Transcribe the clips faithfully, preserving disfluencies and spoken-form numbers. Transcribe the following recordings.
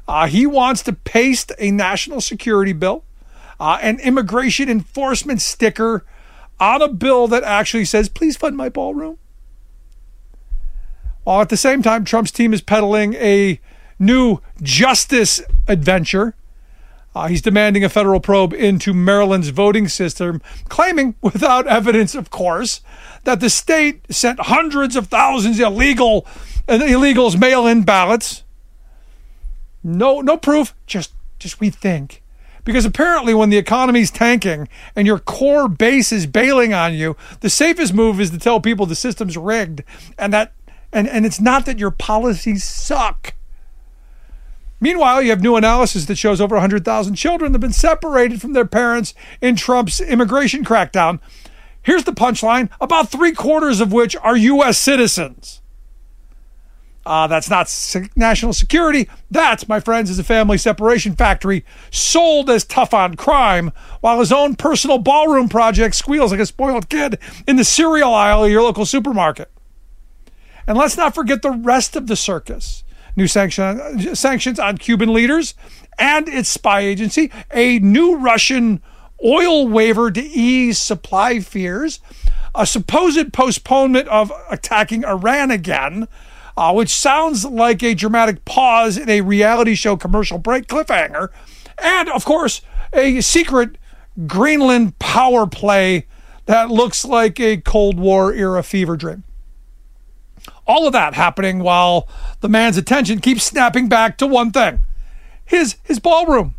Uh, he wants to paste a national security bill, uh, an immigration enforcement sticker on a bill that actually says, please fund my ballroom. While at the same time, Trump's team is peddling a new justice adventure. Uh, he's demanding a federal probe into Maryland's voting system, claiming, without evidence, of course, that the state sent hundreds of thousands of illegal and illegals mail-in ballots. No, no proof. Just, just we think. Because apparently when the economy's tanking and your core base is bailing on you, the safest move is to tell people the system's rigged, and that, and, and it's not that your policies suck. Meanwhile, you have new analysis that shows over one hundred thousand children have been separated from their parents in Trump's immigration crackdown. Here's the punchline, about three quarters of which are U S citizens. Uh, that's not se- national security. That, my friends, is a family separation factory sold as tough on crime, while his own personal ballroom project squeals like a spoiled kid in the cereal aisle of your local supermarket. And let's not forget the rest of the circus. New sanction, sanctions on Cuban leaders and its spy agency, a new Russian oil waiver to ease supply fears, a supposed postponement of attacking Iran again, uh, which sounds like a dramatic pause in a reality show commercial break cliffhanger, and, of course, a secret Greenland power play that looks like a Cold War era fever dream. All of that happening while the man's attention keeps snapping back to one thing, his, his ballroom.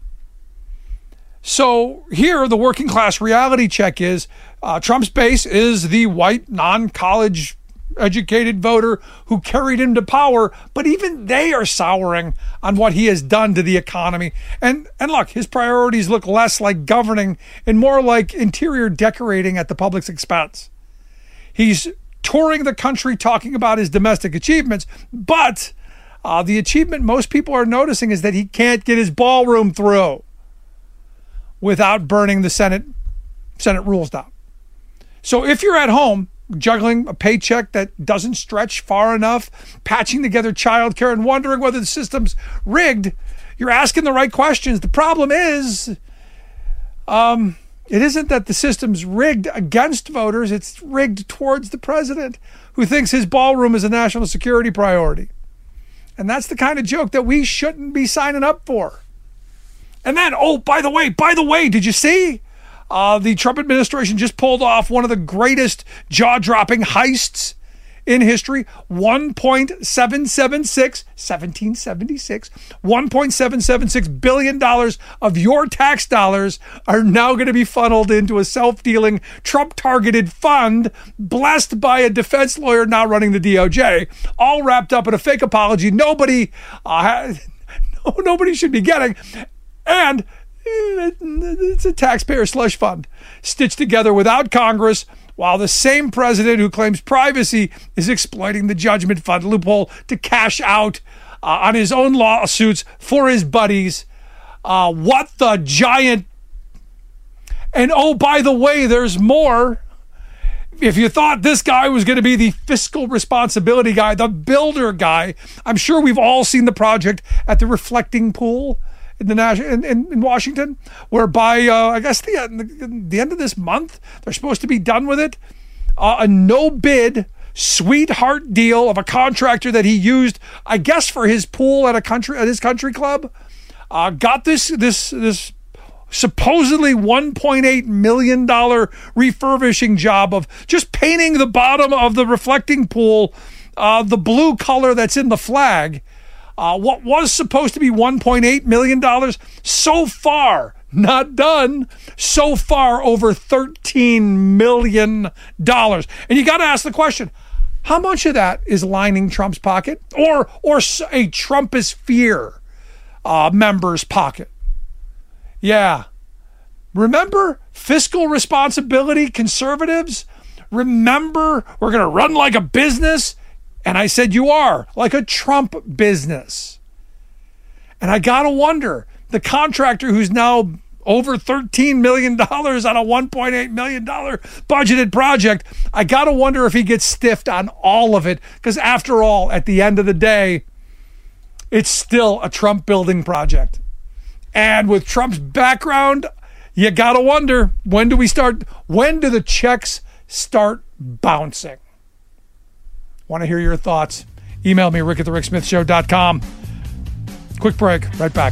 So here, the working class reality check is uh, Trump's base is the white, non-college educated voter who carried him to power, but even they are souring on what he has done to the economy. And, and look, his priorities look less like governing and more like interior decorating at the public's expense. He's touring the country talking about his domestic achievements, but uh, the achievement most people are noticing is that he can't get his ballroom through without burning the Senate Senate rules down. So if you're at home juggling a paycheck that doesn't stretch far enough, patching together childcare and wondering whether the system's rigged, you're asking the right questions. The problem is, um, it isn't that the system's rigged against voters, it's rigged towards the president, who thinks his ballroom is a national security priority. And that's the kind of joke that we shouldn't be signing up for. And then, oh, by the way, by the way, did you see? Uh, the Trump administration just pulled off one of the greatest jaw-dropping heists in history. one point seven seven six, seventeen seventy-six, one point seven seven six billion dollars of your tax dollars are now going to be funneled into a self-dealing Trump-targeted fund blessed by a defense lawyer now running the D O J, all wrapped up in a fake apology nobody, uh, no, nobody should be getting. And it's a taxpayer slush fund stitched together without Congress, while the same president who claims privacy is exploiting the judgment fund loophole to cash out uh, on his own lawsuits for his buddies. Uh, what the giant... And oh, by the way, there's more. If you thought this guy was going to be the fiscal responsibility guy, the builder guy, I'm sure we've all seen the project at the Reflecting Pool in the in, in, in Washington, where by uh, I guess the, the the end of this month they're supposed to be done with it. Uh, a no bid sweetheart deal of a contractor that he used, I guess, for his pool at a country at his country club. Uh, got this this this supposedly one point eight million dollars refurbishing job of just painting the bottom of the Reflecting Pool uh, the blue color that's in the flag. Uh, what was supposed to be one point eight million dollars, so far, not done, so far over thirteen million dollars. And you got to ask the question, how much of that is lining Trump's pocket or or a Trumposphere uh, member's pocket? Yeah. Remember fiscal responsibility, conservatives? Remember we're going to run like a business? And I said, you are, like a Trump business. And I got to wonder, the contractor who's now over thirteen million dollars on a one point eight million dollars budgeted project, I got to wonder if he gets stiffed on all of it. Because after all, at the end of the day, it's still a Trump building project. And with Trump's background, you got to wonder, when do we start, when do the checks start bouncing? Want to hear your thoughts? Email me, rick at the rick smith show dot com. Quick break, right back.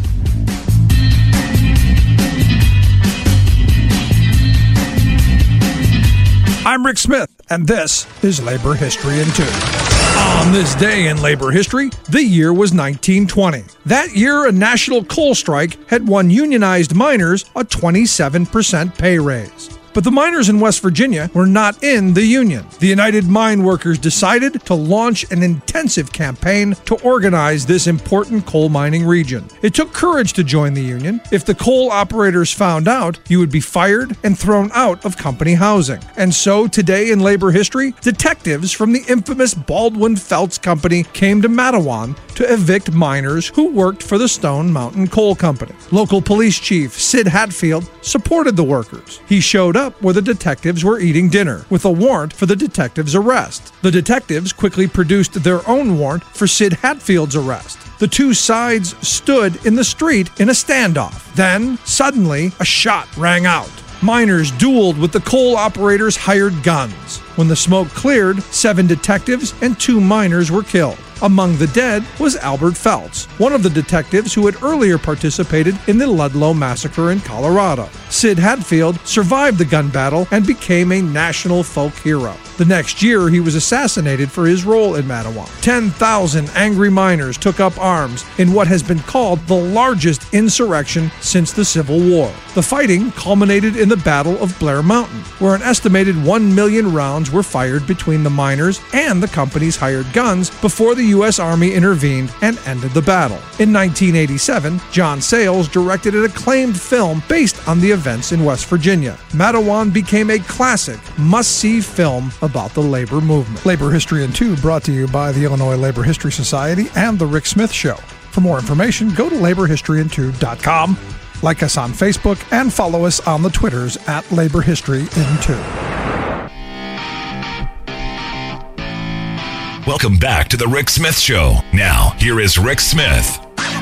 I'm Rick Smith, and this is Labor History in Two. On this day in labor history, the year was nineteen twenty. That year, a national coal strike had won unionized miners a twenty-seven percent pay raise. But the miners in West Virginia were not in the union. The United Mine Workers decided to launch an intensive campaign to organize this important coal mining region. It took courage to join the union. If the coal operators found out, you would be fired and thrown out of company housing. And so today in labor history, detectives from the infamous Baldwin Felts Company came to Matawan to evict miners who worked for the Stone Mountain Coal Company. Local police chief Sid Hatfield supported the workers. He showed up where the detectives were eating dinner with a warrant for the detectives' arrest. The detectives quickly produced their own warrant for Sid Hatfield's arrest. The two sides stood in the street in a standoff. Then, suddenly, a shot rang out. Miners dueled with the coal operators' hired guns. When the smoke cleared, seven detectives and two miners were killed. Among the dead was Albert Felts, one of the detectives who had earlier participated in the Ludlow Massacre in Colorado. Sid Hatfield survived the gun battle and became a national folk hero. The next year, he was assassinated for his role in Matawan. ten thousand angry miners took up arms in what has been called the largest insurrection since the Civil War. The fighting culminated in the Battle of Blair Mountain, where an estimated one million rounds were fired between the miners and the company's hired guns before the U S Army intervened and ended the battle. In nineteen eighty-seven, John Sayles directed an acclaimed film based on the events in West Virginia. Matawan became a classic, must-see film about the labor movement. Labor History in Two brought to you by the Illinois Labor History Society and The Rick Smith Show. For more information, go to labor history in two dot com. Like us on Facebook and follow us on the Twitters at Labor History in Two. Welcome back to the Rick Smith Show. Now, here is Rick Smith.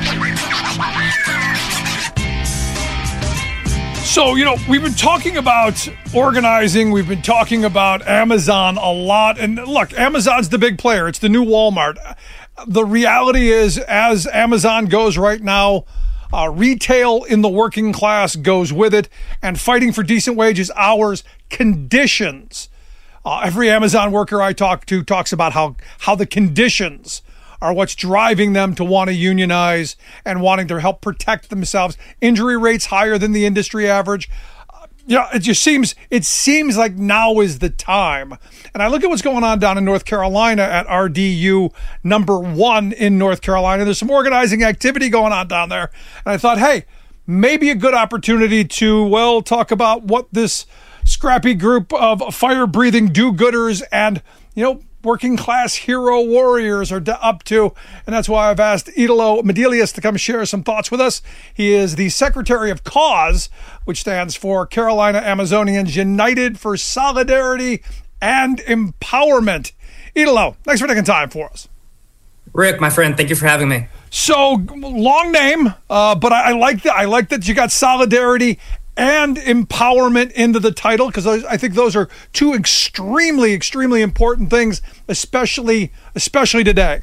So, you know, we've been talking about organizing. We've been talking about Amazon a lot. And look, Amazon's the big player. It's the new Walmart. The reality is, as Amazon goes right now, uh, retail in the working class goes with it. And fighting for decent wages, hours, conditions. Uh, every Amazon worker I talk to talks about how, how the conditions are what's driving them to want to unionize and wanting to help protect themselves. Injury rates higher than the industry average. Uh, you know, it just seems it seems like now is the time. And I look at what's going on down in North Carolina at R D U number one in North Carolina. There's some organizing activity going on down there. And I thought, hey, maybe a good opportunity to, well, talk about what this scrappy group of fire-breathing do-gooders and, you know, working class hero warriors are up to. And that's why I've asked Italo Medelius to come share some thoughts with us. He is the Secretary of CAUSE, which stands for Carolina Amazonians United for Solidarity and Empowerment. Italo, thanks for taking time for us. Rick, my friend, thank you for having me. So, long name, uh, but I, I like that. I like that you got solidarity and empowerment into the title, because I think those are two extremely, extremely important things, especially, especially today.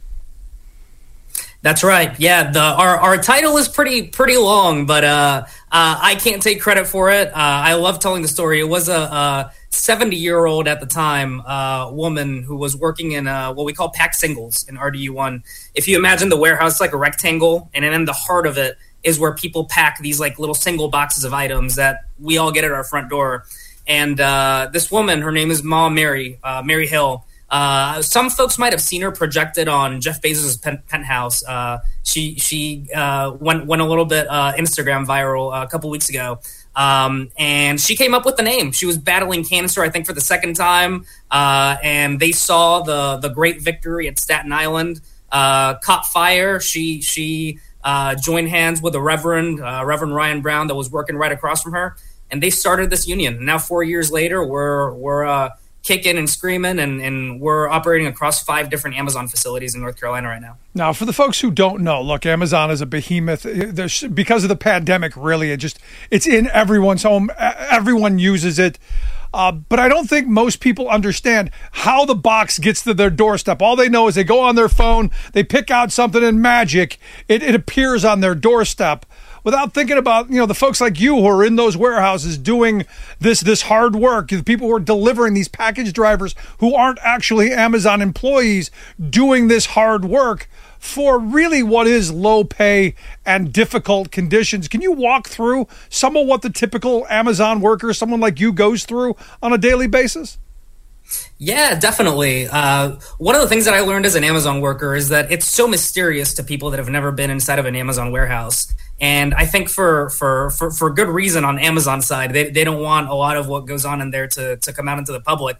That's right. Yeah, the our, our title is pretty pretty long, but uh, uh, I can't take credit for it. Uh, I love telling the story. It was a seventy-year-old at the time uh, woman who was working in uh, what we call pack singles in R D U one. If you imagine the warehouse like a rectangle, and then in the heart of it is where people pack these like little single boxes of items that we all get at our front door. And uh, this woman, her name is Ma Mary, uh, Mary Hill. Uh, some folks might have seen her projected on Jeff Bezos' pen- penthouse. Uh, she she uh, went went a little bit uh, Instagram viral uh, a couple weeks ago. Um, and she came up with the name. She was battling cancer, I think, for the second time. Uh, and they saw the the great victory at Staten Island, uh, caught fire. She she uh, joined hands with a Reverend, uh, Reverend Ryan Brown, that was working right across from her. And they started this union. And now four years later, we're we're uh, kicking and screaming, and, and we're operating across five different Amazon facilities in North Carolina right now. Now, for the folks who don't know, look, Amazon is a behemoth. There's, because of the pandemic, really, it just it's in everyone's home. Everyone uses it. Uh, but I don't think most people understand how the box gets to their doorstep. All they know is they go on their phone, they pick out something, and magic, it, it appears on their doorstep, without thinking about, you know, the folks like you who are in those warehouses doing this this hard work, the people who are delivering, these package drivers who aren't actually Amazon employees doing this hard work for really what is low pay and difficult conditions. Can you walk through some of what the typical Amazon worker, someone like you, goes through on a daily basis? Yeah, definitely. Uh, one of the things that I learned as an Amazon worker is that it's so mysterious to people that have never been inside of an Amazon warehouse. And I think for for for, for good reason on Amazon's side, they, they don't want a lot of what goes on in there to, to come out into the public.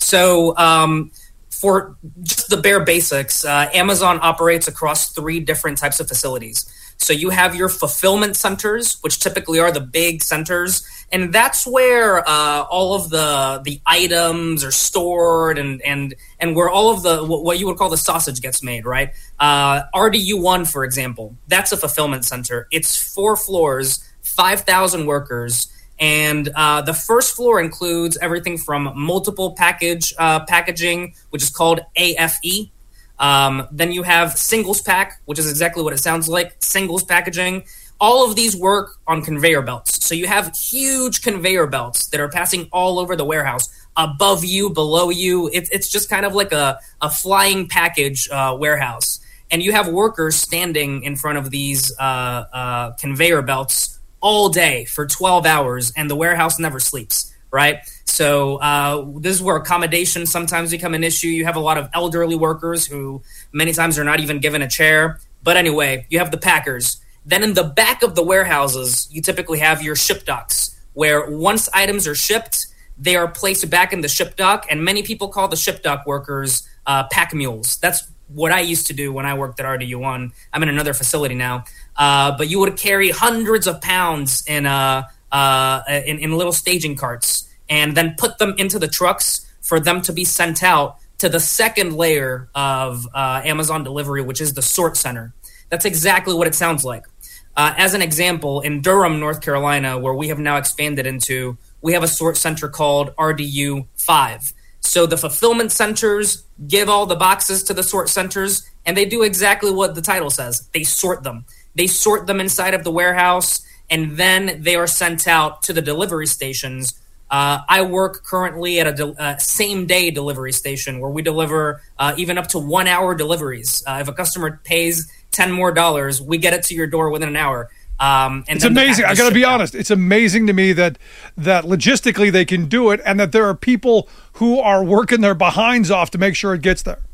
So um, for just the bare basics, uh, Amazon operates across three different types of facilities. So you have your fulfillment centers, which typically are the big centers, and that's where uh, all of the the items are stored, and and and where all of the what you would call the sausage gets made, right? Uh, R D U one, for example, that's a fulfillment center. It's four floors, five thousand workers, and uh, the first floor includes everything from multiple package uh, packaging, which is called A F E. Um, then you have singles pack, which is exactly what it sounds like, singles packaging. All of these work on conveyor belts. So you have huge conveyor belts that are passing all over the warehouse, above you, below you. It, it's just kind of like a, a flying package uh, warehouse. And you have workers standing in front of these uh, uh, conveyor belts all day for twelve hours, and the warehouse never sleeps, right? So uh, this is where accommodation sometimes become an issue. You have a lot of elderly workers who many times are not even given a chair. But anyway, you have the packers. Then in the back of the warehouses, you typically have your ship docks, where once items are shipped, they are placed back in the ship dock. And many people call the ship dock workers uh, pack mules. That's what I used to do when I worked at R D U one. I'm in another facility now. Uh, but you would carry hundreds of pounds in, uh, uh, in, in little staging carts, and then put them into the trucks for them to be sent out to the second layer of uh, Amazon delivery, which is the sort center. That's exactly what it sounds like. Uh, as an example, in Durham, North Carolina, where we have now expanded into, we have a sort center called R D U five. So the fulfillment centers give all the boxes to the sort centers, and they do exactly what the title says. They sort them. They sort them inside of the warehouse, and then they are sent out to the delivery stations. Uh, I work currently at a de- uh, same-day delivery station where we deliver uh, even up to one-hour deliveries. Uh, if a customer pays ten more dollars, we get it to your door within an hour. Um, and it's amazing. I got to be honest. Out. It's amazing to me that that logistically they can do it, and that there are people who are working their behinds off to make sure it gets there.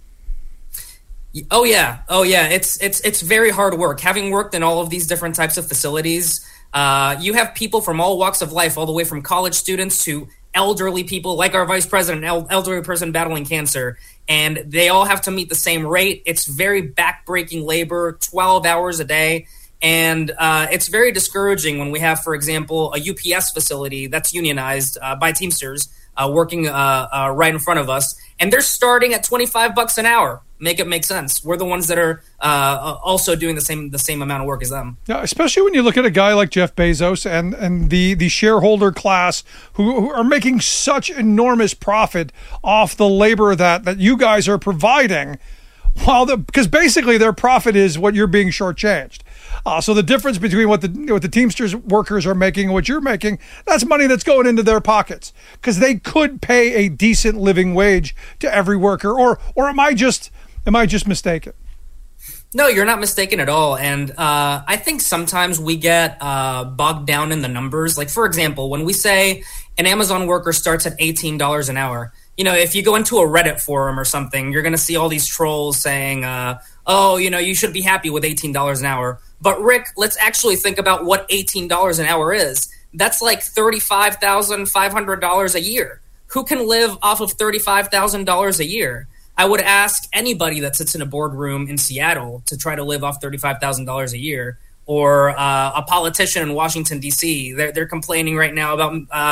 Oh yeah, oh yeah. It's it's it's very hard work. Having worked in all of these different types of facilities. Uh, you have people from all walks of life, all the way from college students to elderly people like our vice president, el- elderly person battling cancer, and they all have to meet the same rate. It's very back-breaking labor, twelve hours a day, and uh, it's very discouraging when we have, for example, a U P S facility that's unionized uh, by Teamsters uh, working uh, uh, right in front of us, and they're starting at twenty-five bucks an hour. Make it make sense. We're the ones that are uh, also doing the same the same amount of work as them. Yeah, especially when you look at a guy like Jeff Bezos and, and the, the shareholder class who, who are making such enormous profit off the labor that, that you guys are providing, while the because basically their profit is what you're being shortchanged. Uh, so the difference between what the what the Teamsters workers are making and what you're making, that's money that's going into their pockets, because they could pay a decent living wage to every worker. Or or am I just am I just mistaken? No, you're not mistaken at all. And uh, I think sometimes we get uh, bogged down in the numbers. Like, for example, when we say an Amazon worker starts at eighteen dollars an hour, you know, if you go into a Reddit forum or something, you're going to see all these trolls saying, uh, oh, you know, you should be happy with eighteen dollars an hour. But Rick, let's actually think about what eighteen dollars an hour is. That's like thirty-five thousand five hundred dollars a year. Who can live off of thirty-five thousand dollars a year? I would ask anybody that sits in a boardroom in Seattle to try to live off thirty-five thousand dollars a year, or uh, a politician in Washington, D C. They're, they're complaining right now about uh,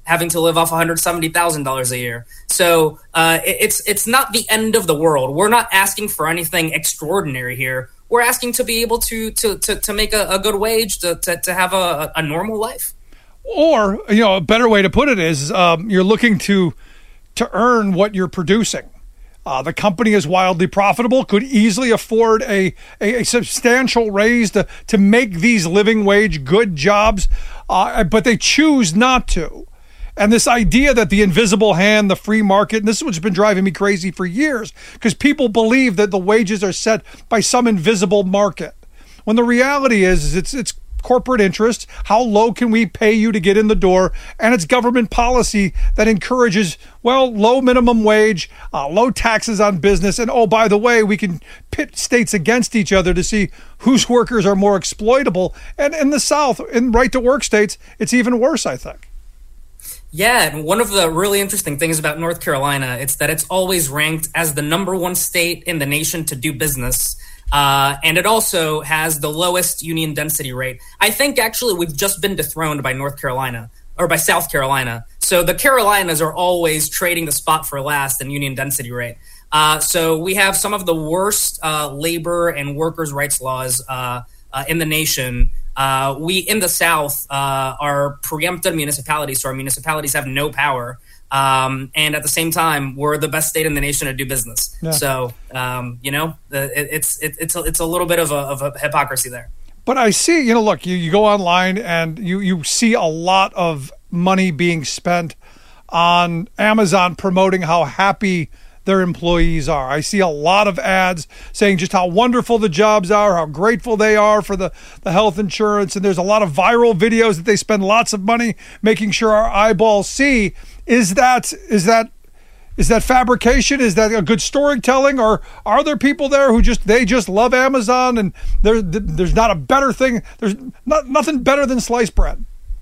having to live off one hundred seventy thousand dollars a year. So uh, it, it's it's not the end of the world. We're not asking for anything extraordinary here. We're asking to be able to to to, to make a, a good wage, to, to, to have a, a normal life. Or, you know, a better way to put it is um, you're looking to to earn what you're producing. Uh, the company is wildly profitable, could easily afford a, a, a substantial raise to, to make these living wage good jobs, uh, but they choose not to. And this idea that the invisible hand, the free market, and this is what's been driving me crazy for years, because people believe that the wages are set by some invisible market. When the reality is, is it's it's corporate interests. How low can we pay you to get in the door? And it's government policy that encourages, well, low minimum wage, uh, low taxes on business. And oh, by the way, we can pit states against each other to see whose workers are more exploitable. And in the South, in right to work states, it's even worse, I think. Yeah, and one of the really interesting things about North Carolina, it's that it's always ranked as the number one state in the nation to do business. Uh, and it also has the lowest union density rate. I think actually we've just been dethroned by North Carolina or by South Carolina. So the Carolinas are always trading the spot for last in union density rate. Uh, so we have some of the worst uh, labor and workers' rights laws uh, uh, in the nation. Uh, we in the South uh, are preempted municipalities, so our municipalities have no power. Um, and at the same time, we're the best state in the nation to do business. Yeah. So, um, you know, it, it's it, it's a, it's a little bit of a, of a hypocrisy there. But I see, you know, look, you, you go online and you, you see a lot of money being spent on Amazon promoting how happy their employees are. I see a lot of ads saying just how wonderful the jobs are, how grateful they are for the, the health insurance. And there's a lot of viral videos that they spend lots of money making sure our eyeballs see. Is that is that is that fabrication? Is that a good storytelling, or are there people there who just they just love Amazon and there there's not a better thing? There's not nothing better than sliced bread.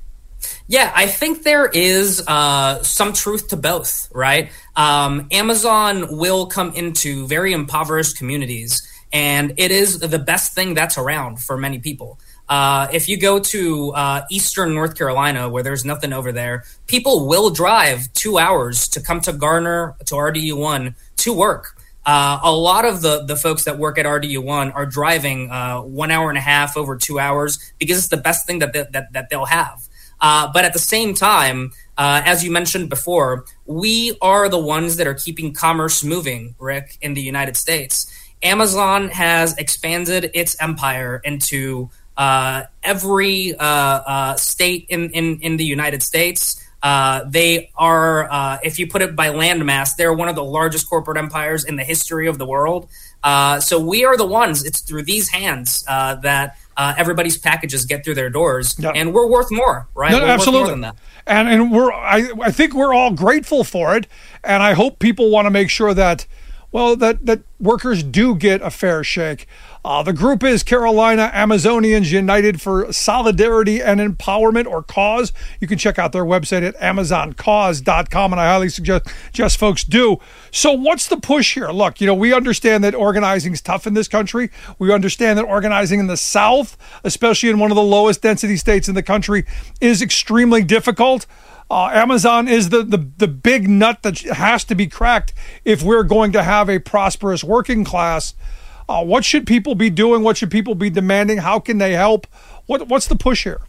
Yeah, I think there is uh, some truth to both, right? Um, Amazon will come into very impoverished communities, and it is the best thing that's around for many people. Uh, if you go to uh, eastern North Carolina, where there's nothing over there, people will drive two hours to come to Garner, to R D U one, to work. Uh, a lot of the, the folks that work at R D U one are driving uh, one hour and a half over two hours because it's the best thing that they, that, that they'll have. Uh, but at the same time, uh, as you mentioned before, we are the ones that are keeping commerce moving, Rick, in the United States. Amazon has expanded its empire into Uh, every uh, uh, state in, in, in the United States. Uh, they are, uh, if you put it by landmass, they're one of the largest corporate empires in the history of the world. Uh, so we are the ones, it's through these hands uh, that uh, everybody's packages get through their doors. Yeah. And we're worth more, right? No, we're absolutely. Worth more than that. And, and we're, I, I think we're all grateful for it. And I hope people want to make sure that, well, that, that workers do get a fair shake. Uh, the group is Carolina Amazonians United for Solidarity and Empowerment, or CAUSE. You can check out their website at amazon cause dot com, and I highly suggest just folks do. So what's the push here? Look, you know, we understand that organizing is tough in this country. We understand that organizing in the South, especially in one of the lowest density states in the country, is extremely difficult. Uh, Amazon is the, the, the big nut that has to be cracked if we're going to have a prosperous working class. Uh, what should people be doing? What should people be demanding? How can they help? What What's the push here?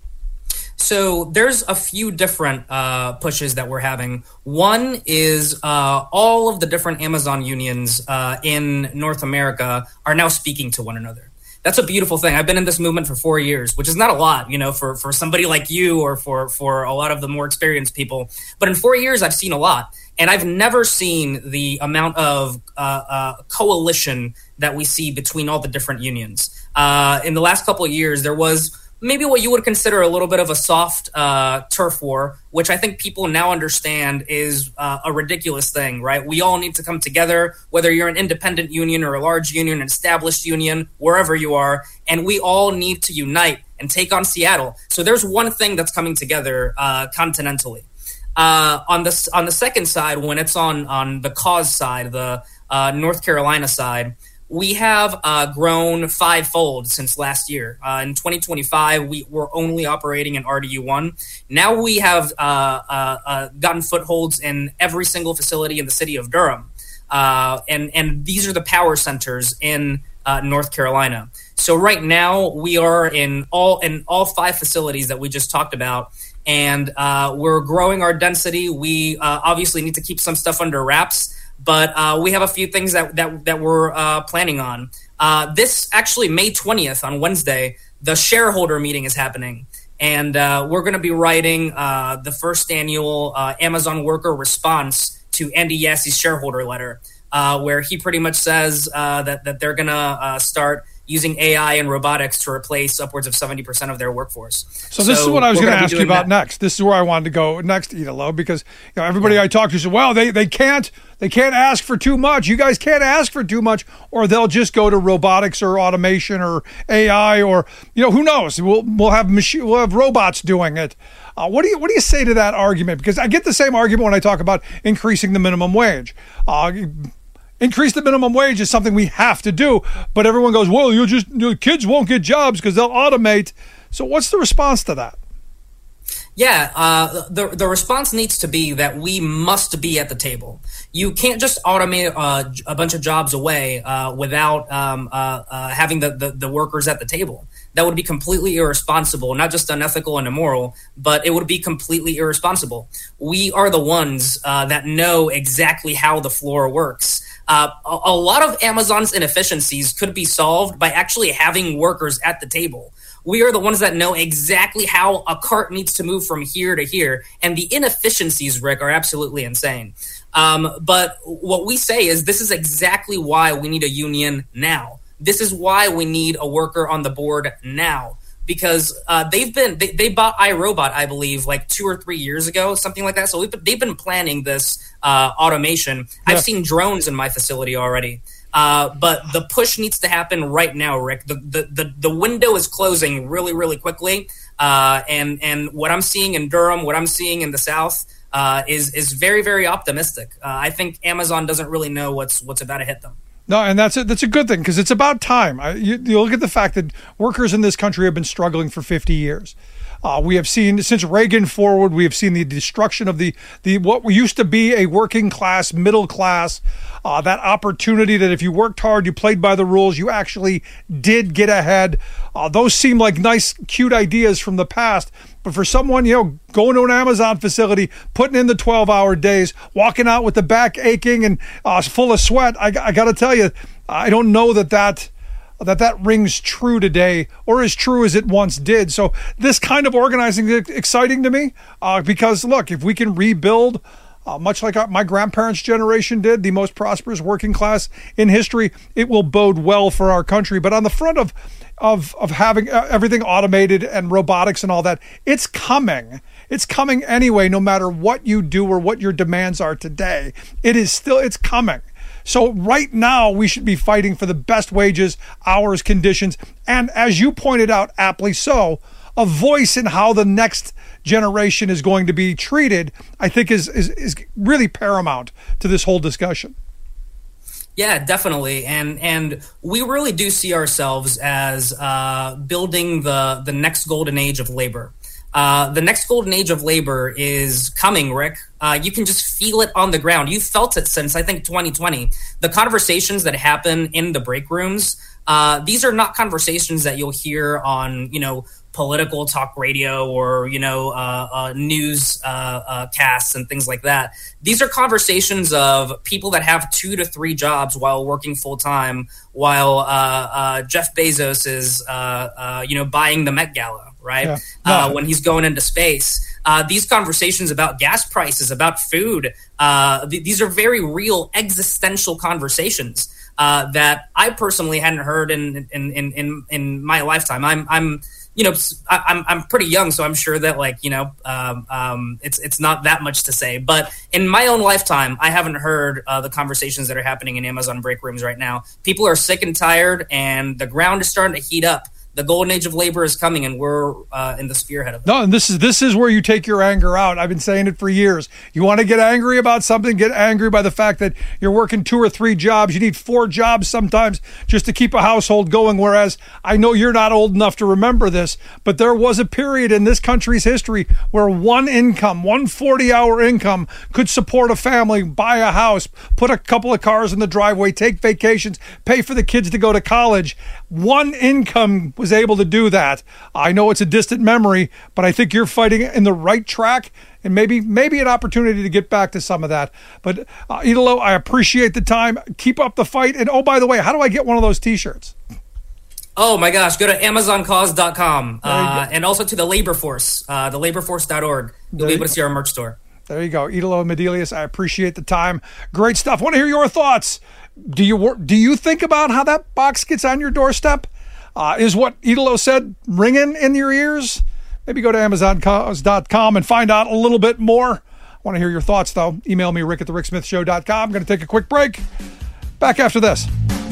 So there's a few different uh, pushes that we're having. One is uh, all of the different Amazon unions uh, in North America are now speaking to one another. That's a beautiful thing. I've been in this movement for four years, which is not a lot, you know, for, for somebody like you or for, for a lot of the more experienced people. But in four years, I've seen a lot. And I've never seen the amount of uh, uh, coalition that we see between all the different unions. Uh, in the last couple of years, there was maybe what you would consider a little bit of a soft uh, turf war, which I think people now understand is uh, a ridiculous thing, right? We all need to come together, whether you're an independent union or a large union, an established union, wherever you are, and we all need to unite and take on Seattle. So there's one thing that's coming together uh, continentally. Uh, on the on the second side, when it's on on the cause side, the uh, North Carolina side, we have uh, grown fivefold since last year. Uh, in twenty twenty-five, we were only operating in R D U one. Now we have uh, uh, uh, gotten footholds in every single facility in the city of Durham. Uh, and, and these are the power centers in uh, North Carolina. So right now we are in all in all five facilities that we just talked about. And uh, we're growing our density. We uh, obviously need to keep some stuff under wraps. But uh, we have a few things that that, that we're uh, planning on. Uh, this actually, May twentieth on Wednesday, the shareholder meeting is happening. And uh, we're going to be writing uh, the first annual uh, Amazon worker response to Andy Jassy's shareholder letter, uh, where he pretty much says uh, that, that they're going to uh, start using A I and robotics to replace upwards of seventy percent of their workforce. So this so is what I was going to ask you about that. next. This is where I wanted to go next, Italo, because you know, everybody yeah. I talk to said, well, they, they can't they can't ask for too much. You guys can't ask for too much, or they'll just go to robotics or automation or A I or, you know, who knows? We'll we'll have machine we'll have robots doing it. Uh, what do you what do you say to that argument? Because I get the same argument when I talk about increasing the minimum wage. Uh, Increase the minimum wage is something we have to do, but everyone goes, well, you'll just, you know, kids won't get jobs because they'll automate. So what's the response to that? Yeah, uh, the the response needs to be that we must be at the table. You can't just automate uh, a bunch of jobs away uh, without um, uh, uh, having the, the, the workers at the table. That would be completely irresponsible, not just unethical and immoral, but it would be completely irresponsible. We are the ones uh, that know exactly how the floor works. Uh, a, a lot of Amazon's inefficiencies could be solved by actually having workers at the table. We are the ones that know exactly how a cart needs to move from here to here. And the inefficiencies, Rick, are absolutely insane. Um, but what we say is this is exactly why we need a union now. This is why we need a worker on the board now. Because uh, they've been they, they bought iRobot, I believe, like two or three years ago, something like that. So we've been, they've been planning this uh, automation. Yeah. I've seen drones in my facility already. Uh, but the push needs to happen right now, Rick. The the the, the window is closing really, really quickly. Uh, and and what I'm seeing in Durham, what I'm seeing in the South, uh, is is very, very optimistic. Uh, I think Amazon doesn't really know what's what's about to hit them. No, and that's a, that's a good thing because it's about time. I, you, you look at the fact that workers in this country have been struggling for fifty years. Uh, we have seen since Reagan forward, we have seen the destruction of the the what used to be a working class, middle class. Uh, that opportunity that if you worked hard, you played by the rules, you actually did get ahead. Uh, those seem like nice, cute ideas from the past. But for someone, you know, going to an Amazon facility, putting in the twelve-hour days, walking out with the back aching and uh, full of sweat, I, I got to tell you, I don't know that that that that rings true today or as true as it once did. So this kind of organizing is exciting to me uh, because, look, if we can rebuild, uh, much like our, my grandparents' generation did, the most prosperous working class in history, it will bode well for our country. But on the front of of of having everything automated and robotics and all that, it's coming. It's coming anyway, no matter what you do or what your demands are today. It is still, it's coming. So right now, we should be fighting for the best wages, hours, conditions, and as you pointed out, aptly so, a voice in how the next generation is going to be treated, I think is is, is really paramount to this whole discussion. Yeah, definitely. And and we really do see ourselves as uh, building the, the next golden age of labor. Uh, the next golden age of labor is coming, Rick. Uh, you can just feel it on the ground. You've felt it since, I think, twenty twenty. The conversations that happen in the break rooms, uh, these are not conversations that you'll hear on, you know, political talk radio or, you know, uh, uh, news uh, uh, casts and things like that. These are conversations of people that have two to three jobs while working full time, while uh, uh, Jeff Bezos is, uh, uh, you know, buying the Met Gala. Right. Yeah. No. Uh, when he's going into space, uh, these conversations about gas prices, about food, uh, th- these are very real existential conversations uh, that I personally hadn't heard in, in, in, in, in my lifetime. I'm, I'm, you know, I, I'm, I'm pretty young, so I'm sure that like, you know, um, um, it's, it's not that much to say, but in my own lifetime, I haven't heard uh, the conversations that are happening in Amazon break rooms right now. People are sick and tired and the ground is starting to heat up. the golden age of labor is coming, and we're uh, in the spearhead of it. No, and this is this is where you take your anger out. I've been saying it for years. You want to get angry about something, get angry by the fact that you're working two or three jobs. You need four jobs sometimes just to keep a household going, whereas I know you're not old enough to remember this, but there was a period in this country's history where one income, one forty-hour income could support a family, buy a house, put a couple of cars in the driveway, take vacations, pay for the kids to go to college. One income was able to do that. I know it's a distant memory, but I think you're fighting in the right track, and maybe maybe an opportunity to get back to some of that. But uh, Italo, I appreciate the time. Keep up the fight. And oh, by the way, how do I get one of those T-shirts? Oh my gosh, go to amazon cause dot com uh, and also to the Labor Force, uh, the labor force dot org. You'll be able to see our merch store. There you go. Italo Medelius, I appreciate the time. Great stuff. Want to hear your thoughts. Do you do you think about how that box gets on your doorstep? Uh, is what Italo said ringing in your ears? Maybe go to amazon cause dot com and find out a little bit more. I want to hear your thoughts, though. Email me, rick at the rick smith show dot com. I'm going to take a quick break. Back after this.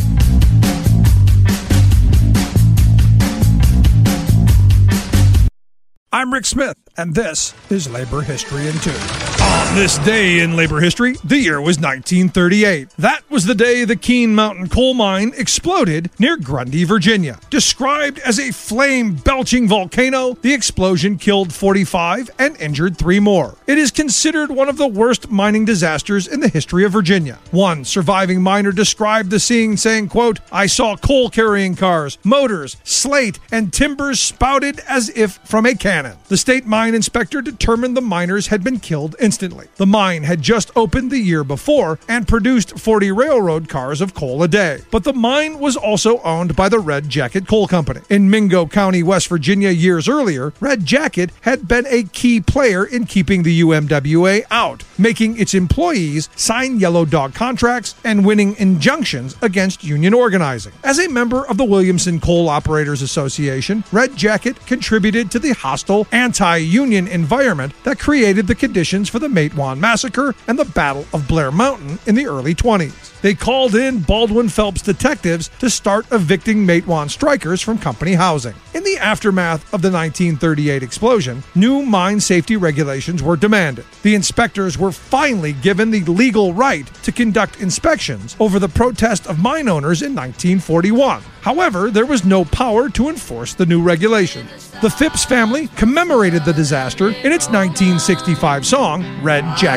I'm Rick Smith, and this is Labor History in Two. On this day in labor history, the year was nineteen thirty-eight. That was the day the Keene Mountain coal mine exploded near Grundy, Virginia. Described as a flame-belching volcano, the explosion killed forty-five and injured three more. It is considered one of the worst mining disasters in the history of Virginia. One surviving miner described the scene saying, quote, "I saw coal-carrying cars, motors, slate, and timbers spouted as if from a cannon." The state mine inspector determined the miners had been killed instantly. The mine had just opened the year before and produced forty railroad cars of coal a day. But the mine was also owned by the Red Jacket Coal Company. In Mingo County, West Virginia, years earlier, Red Jacket had been a key player in keeping the U M W A out, making its employees sign yellow dog contracts and winning injunctions against union organizing. As a member of the Williamson Coal Operators Association, Red Jacket contributed to the hostile anti-union environment that created the conditions for the Matewan Massacre and the Battle of Blair Mountain in the early twenties. They called in Baldwin Phelps detectives to start evicting Matewan strikers from company housing. In the aftermath of the nineteen thirty-eight explosion, new mine safety regulations were demanded. The inspectors were finally given the legal right to conduct inspections over the protest of mine owners in nineteen forty-one. However, there was no power to enforce the new regulations. The Phipps family commemorated the disaster in its nineteen sixty-five song, Red Jacket